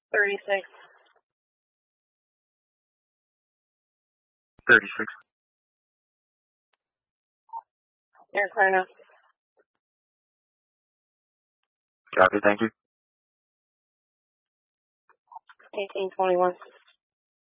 36. 36. You're clear now. Copy, thank you. 1821.